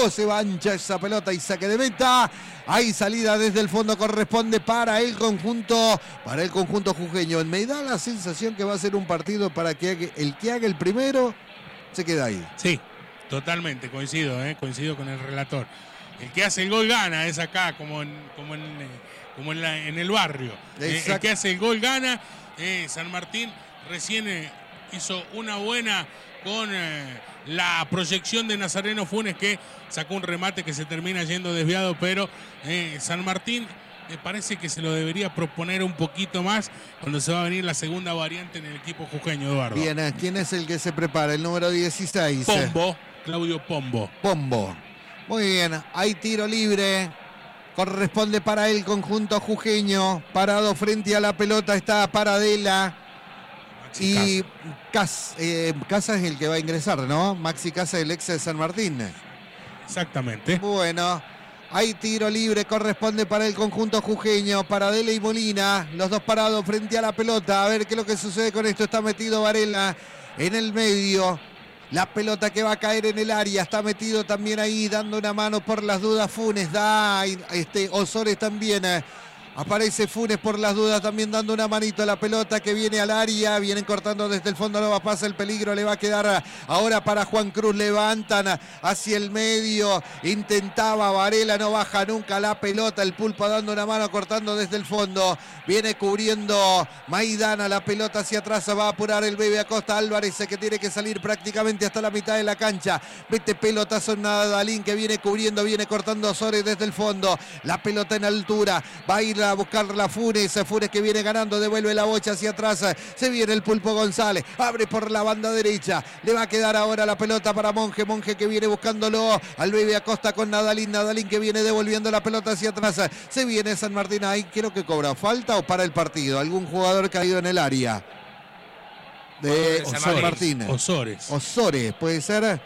se va ancha esa pelota y saque de meta. Hay salida desde el fondo, corresponde para el conjunto jujeño. Me da la sensación que va a ser un partido para que el que haga el primero se queda ahí. Sí, totalmente, coincido con el relator. El que hace el gol gana, es acá, como en el barrio. El que hace el gol gana. San Martín recién hizo una buena con la proyección de Nazareno Funes, que sacó un remate que se termina yendo desviado, pero San Martín me parece que se lo debería proponer un poquito más cuando se va a venir la segunda variante en el equipo jujeño, Eduardo. Bien, ¿quién es el que se prepara? El número 16. Claudio Pombo. Muy bien, hay tiro libre. Corresponde para el conjunto jujeño. Parado frente a la pelota está Paradela. Y Casa es el que va a ingresar, ¿no? Maxi Casa, el ex de San Martín. Exactamente. Bueno, hay tiro libre, corresponde para el conjunto jujeño. Paradela y Molina, los dos parados frente a la pelota. A ver qué es lo que sucede con esto. Está metido Varela en el medio. La pelota que va a caer en el área, está metido también ahí, dando una mano por las dudas Funes, Osores también, aparece Funes por las dudas, también dando una manito a la pelota que viene al área, vienen cortando desde el fondo, no va a pasar el peligro, le va a quedar ahora para Juan Cruz, levantan hacia el medio, intentaba Varela, no baja nunca la pelota, el Pulpo dando una mano, cortando desde el fondo, viene cubriendo Maidana, la pelota hacia atrás, va a apurar el Bebe Acosta Álvarez, que tiene que salir prácticamente hasta la mitad de la cancha, mete pelotazo en Nadalín, que viene cubriendo, viene cortando Osores desde el fondo, la pelota en altura, va a ir a buscarla Funes que viene ganando, devuelve la bocha hacia atrás, se viene el Pulpo González, abre por la banda derecha, le va a quedar ahora la pelota para Monje que viene buscándolo al Bebe Acosta con Nadalín que viene devolviendo la pelota hacia atrás, se viene San Martín, ahí creo que cobra falta o para el partido, algún jugador caído en el área de San Martín. Osores, puede ser.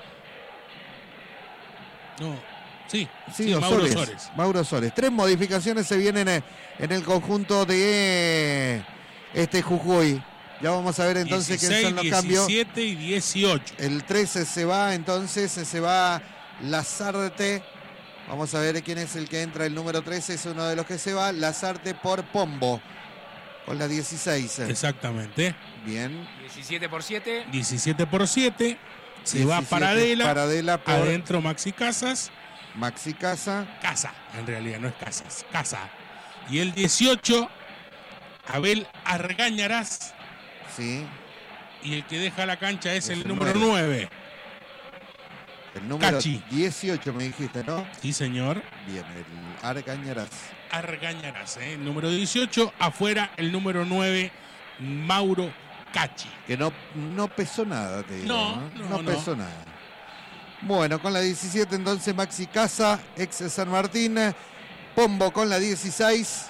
No. Sí, Mauro Osores. 3 modificaciones se vienen en el conjunto de Jujuy. Ya vamos a ver entonces 16, quiénes son los cambios. 17 y 18. El 13 se va, entonces se va Lazarte. Vamos a ver quién es el que entra. El número 13 es uno de los que se va. Lazarte por Pombo. Con la 16. Exactamente. Bien. 17 por 7. 17 por 7. Se va Paradela por... Adentro Maxi Casa, en realidad no es Casas, Casa. Y el 18, Abel Argañarás. Sí. Y el que deja la cancha es el número 9. El número Cachi. 18 me dijiste, ¿no? Sí, señor. Bien, el Argañarás. El número 18, afuera el número 9, Mauro Cachi. Que no pesó nada, te digo. No pesó nada. Bueno, con la 17 entonces Maxi Casa, ex San Martín. Pombo con la 16.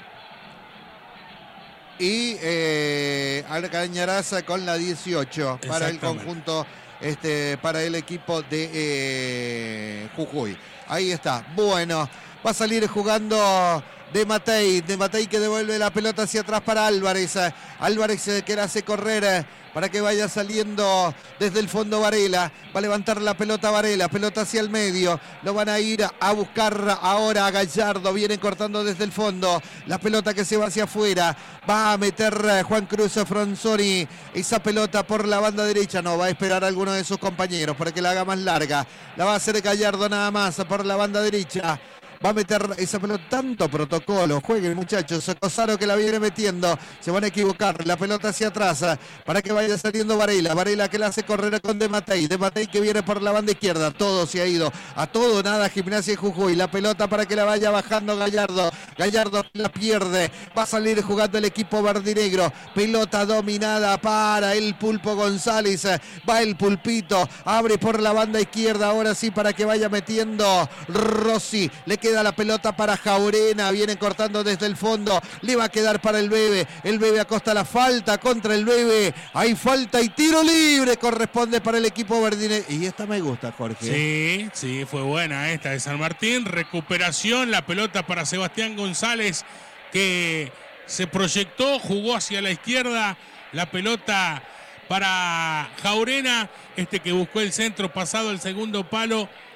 Y Arcañaraza con la 18 para el conjunto, para el equipo de Jujuy. Ahí está. Bueno, va a salir jugando De Matei que devuelve la pelota hacia atrás para Álvarez. Álvarez que la hace correr para que vaya saliendo desde el fondo Varela. Va a levantar la pelota Varela, pelota hacia el medio. Lo van a ir a buscar ahora a Gallardo. Vienen cortando desde el fondo. La pelota que se va hacia afuera. Va a meter Juan Cruz Fronzoni esa pelota por la banda derecha. No, va a esperar a alguno de sus compañeros para que la haga más larga. La va a hacer Gallardo nada más por la banda derecha. Va a meter esa pelota, tanto protocolo. Jueguen, muchachos. Cosaro que la viene metiendo. Se van a equivocar. La pelota hacia atrás para que vaya saliendo Varela. Varela que la hace correr con De Matei. De Matei que viene por la banda izquierda. Todo se ha ido. A todo nada Gimnasia y Jujuy. La pelota para que la vaya bajando Gallardo. Gallardo la pierde. Va a salir jugando el equipo verdinegro. Pelota dominada para el Pulpo González. Va el Pulpito. Abre por la banda izquierda. Ahora sí para que vaya metiendo Rossi. Le queda la pelota para Jaurena, viene cortando desde el fondo, le va a quedar para el Bebe Acosta, la falta contra el Bebe, hay falta y tiro libre, corresponde para el equipo verdine. Y esta me gusta, Jorge. Sí, fue buena esta de San Martín, recuperación, la pelota para Sebastián González, que se proyectó, jugó hacia la izquierda, la pelota para Jaurena, que buscó el centro, pasado el segundo palo,